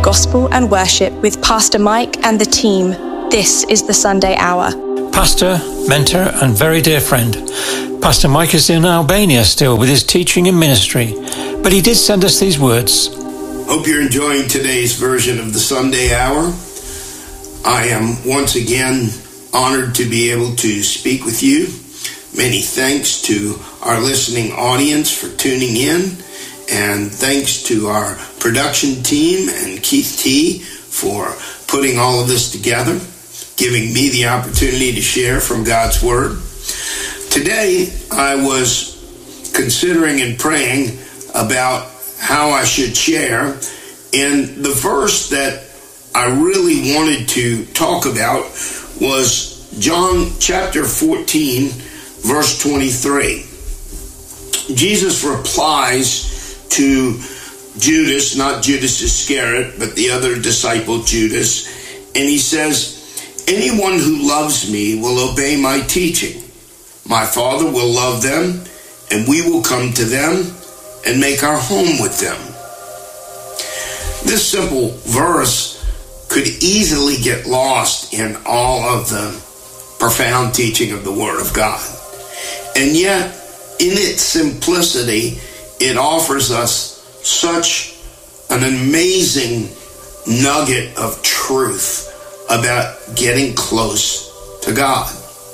gospel and worship with Pastor Mike and the team. This is the Sunday Hour. Pastor, mentor, and very dear friend, Pastor Mike is in Albania still with his teaching and ministry, but he did send us these words. Hope you're enjoying today's version of the Sunday Hour. I am once again honored to be able to speak with you. Many thanks to our listening audience for tuning in, and thanks to our production team and Keith T for putting all of this together, giving me the opportunity to share from God's Word. Today, I was considering and praying about how I should share, and the verse that I really wanted to talk about was John chapter 14, verse 23. Jesus replies to Judas, not Judas Iscariot, but the other disciple Judas, and he says, "Anyone who loves me will obey my teaching. My Father will love them, and we will come to them and make our home with them." This simple verse could easily get lost in all of the profound teaching of the Word of God. And yet, in its simplicity, it offers us such an amazing nugget of truth about getting close to God.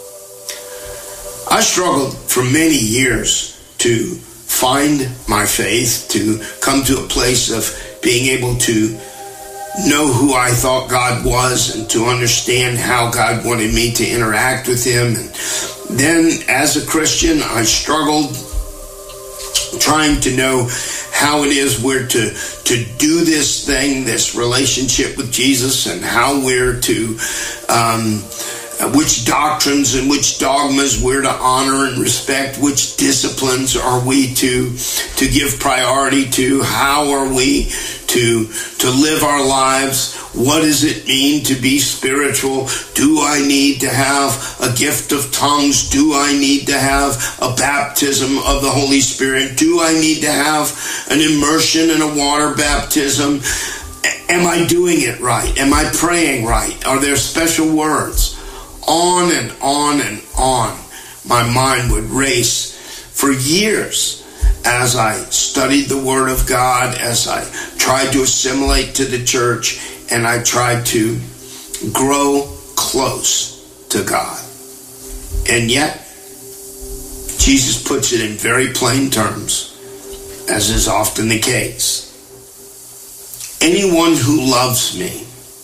I struggled for many years to find my faith, to come to a place of being able to know who I thought God was and to understand how God wanted me to interact with Him. And then as a Christian, I struggled trying to know how it is we're to do this thing, this relationship with Jesus, and how we're to, which doctrines and which dogmas we're to honor and respect, which disciplines are we to give priority to, how are we to live our lives, what does it mean to be spiritual, do I need to have a gift of tongues, do I need to have a baptism of the Holy Spirit, do I need to have an immersion in a water baptism, am I doing it right, am I praying right, are there special words? On and on and on, my mind would race for years as I studied the Word of God, as I tried to assimilate to the church, and I tried to grow close to God. And yet, Jesus puts it in very plain terms, as is often the case. Anyone who loves me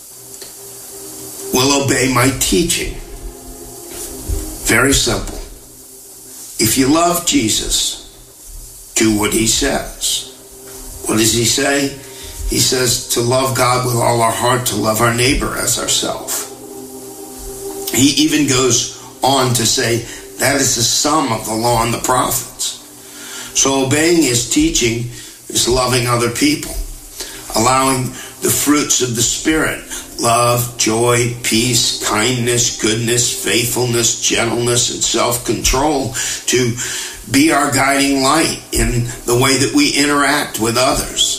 will obey my teaching. Very simple. If you love Jesus, do what He says. What does He say? He says to love God with all our heart, to love our neighbor as ourselves. He even goes on to say that is the sum of the law and the prophets. So obeying His teaching is loving other people, allowing the fruits of the Spirit, love, joy, peace, kindness, goodness, faithfulness, gentleness, and self-control to be our guiding light in the way that we interact with others.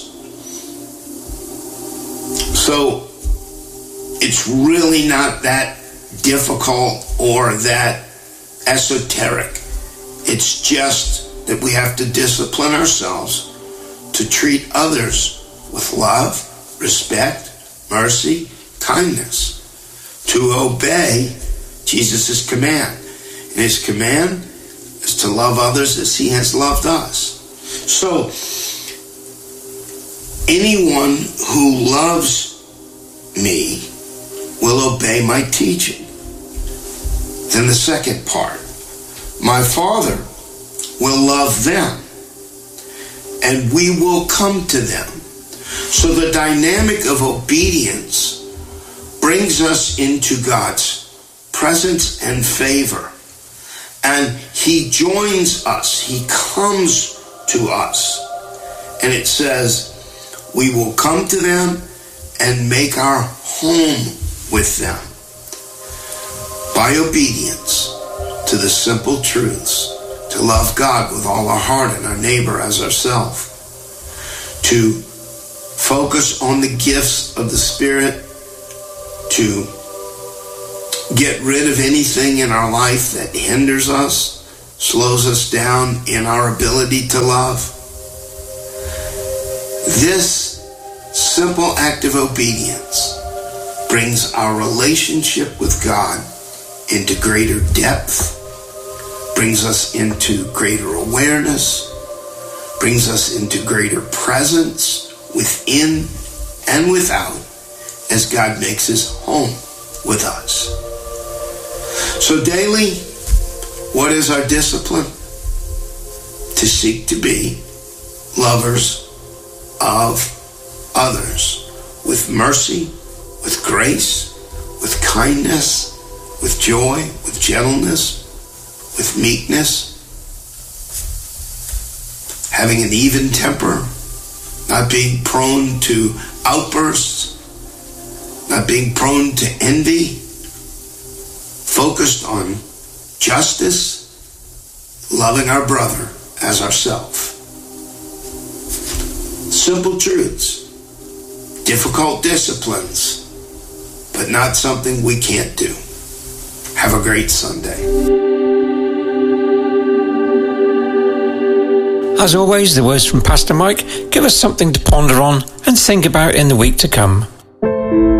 So it's really not that difficult or that esoteric. It's just that we have to discipline ourselves to treat others with love, respect, mercy, kindness, to obey Jesus' command. And His command is to love others as He has loved us. So, anyone who loves me will obey my teaching. Then the second part, my Father will love them, and we will come to them. So the dynamic of obedience brings us into God's presence and favor. And He joins us. He comes to us. And it says, we will come to them and make our home with them. By obedience to the simple truths, to love God with all our heart and our neighbor as ourselves, to focus on the gifts of the Spirit, to get rid of anything in our life that hinders us, slows us down in our ability to love. This simple act of obedience brings our relationship with God into greater depth, brings us into greater awareness, brings us into greater presence within and without as God makes his home with us. So daily, what is our discipline? To seek to be lovers of others with mercy, with grace, with kindness, with joy, with gentleness, with meekness, having an even temper, not being prone to outbursts, not being prone to envy, focused on justice, loving our brother as ourselves. Simple truths, difficult disciplines, but not something we can't do. Have a great Sunday. As always, the words from Pastor Mike give us something to ponder on and think about in the week to come.